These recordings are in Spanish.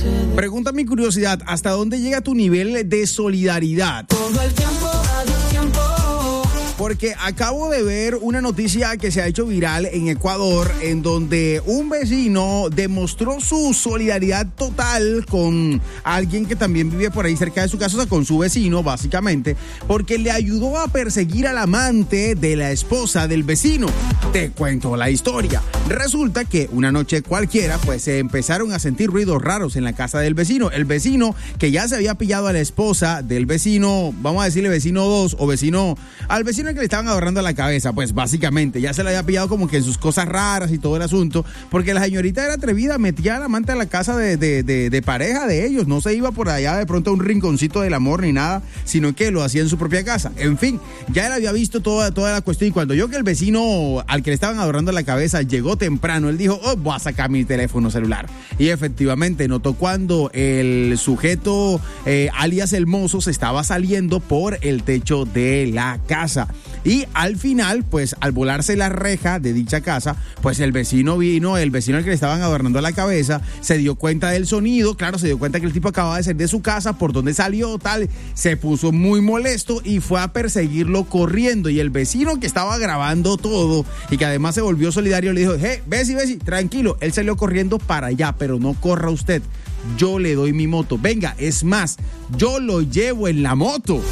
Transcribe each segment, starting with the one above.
Pregunta mi curiosidad, ¿hasta dónde llega tu nivel de solidaridad? Todo el tiempo, a tu tiempo. Porque acabo de ver una noticia que se ha hecho viral en Ecuador, en donde un vecino demostró su solidaridad total con alguien que también vive por ahí cerca de su casa, o sea, con su vecino, básicamente, porque le ayudó a perseguir al amante de la esposa del vecino. Te cuento la historia. Resulta que una noche cualquiera, pues se empezaron a sentir ruidos raros en la casa del vecino. El vecino que ya se había pillado a la esposa del vecino, vamos a decirle vecino 2 o vecino, al vecino que le estaban agarrando la cabeza, pues básicamente ya se le había pillado como que en sus cosas raras y todo el asunto, porque la señorita era atrevida, metía al amante a la casa de pareja de ellos, no se iba por allá de pronto a un rinconcito del amor ni nada, sino que lo hacía en su propia casa. En fin, ya él había visto toda la cuestión, y cuando yo que el vecino al que le estaban adorando la cabeza llegó temprano, él dijo, oh, voy a sacar mi teléfono celular, y efectivamente notó cuando el sujeto alias el mozo se estaba saliendo por el techo de la casa. Y al final, pues al volarse la reja de dicha casa, pues el vecino al que le estaban adornando la cabeza, se dio cuenta del sonido, claro, se dio cuenta que el tipo acababa de salir de su casa, por donde salió, tal, se puso muy molesto y fue a perseguirlo corriendo, y el vecino que estaba grabando todo y que además se volvió solidario le dijo, hey, Besi, tranquilo, él salió corriendo para allá, pero no corra usted, yo le doy mi moto, venga, es más, yo lo llevo en la moto.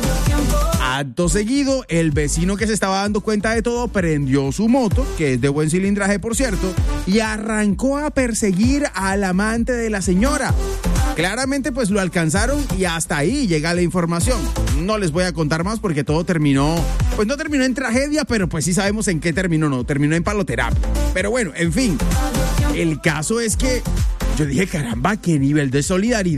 Acto seguido, el vecino que se estaba dando cuenta de todo prendió su moto, que es de buen cilindraje por cierto, y arrancó a perseguir al amante de la señora. Claramente pues lo alcanzaron y hasta ahí llega la información. No les voy a contar más porque todo terminó, pues no terminó en tragedia, pero pues sí sabemos en qué terminó, no, terminó en paloterapia. Pero bueno, en fin, el caso es que yo dije, caramba, qué nivel de solidaridad.